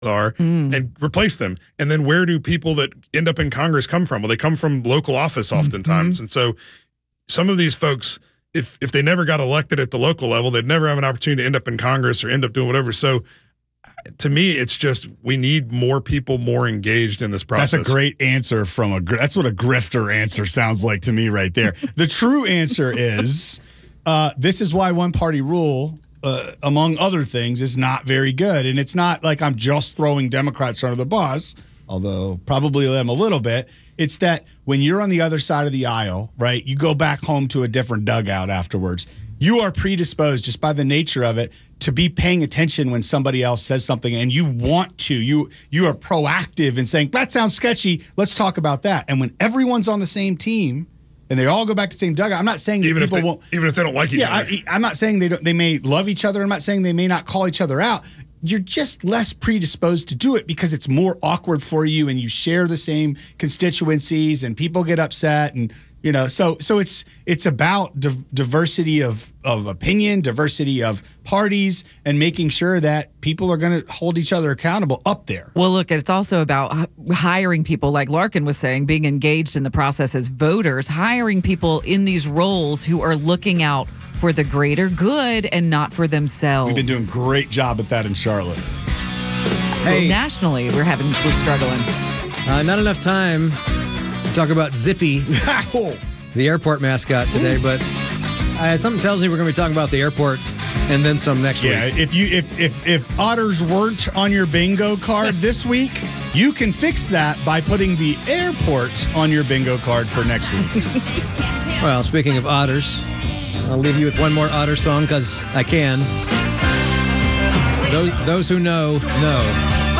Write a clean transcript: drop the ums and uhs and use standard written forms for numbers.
are and replace them. And then where do people that end up in Congress come from? Well, they come from local office oftentimes. And so some of these folks, if they never got elected at the local level, they'd never have an opportunity to end up in Congress or end up doing whatever. So to me, it's just we need more people more engaged in this process. That's a great answer that's what a grifter answer sounds like to me right there. The true answer is this is why one-party rule, among other things, is not very good. And it's not like I'm just throwing Democrats under the bus, although probably them a little bit. It's that when you're on the other side of the aisle, right, you go back home to a different dugout afterwards. You are predisposed, just by the nature of it, to be paying attention when somebody else says something, and you want to. You are proactive in saying, that sounds sketchy, let's talk about that. And when everyone's on the same team and they all go back to the same dugout, I'm not saying that even people won't. Even if they don't like each other. I'm not saying they may love each other. I'm not saying they may not call each other out. You're just less predisposed to do it because it's more awkward for you, and you share the same constituencies, and people get upset, and so it's about diversity of opinion, diversity of parties, and making sure that people are going to hold each other accountable up there. Well, look, it's also about hiring people, like Larkin was saying, being engaged in the process as voters, hiring people in these roles who are looking out for the greater good and not for themselves. We've been doing a great job at that in Charlotte. Well, nationally, we're struggling. Not enough time to talk about Zippy, the airport mascot today, but something tells me we're going to be talking about the airport and then some next week. Yeah, if otters weren't on your bingo card this week, you can fix that by putting the airport on your bingo card for next week. Well, speaking of otters, I'll leave you with one more otter song because I can. Those who know.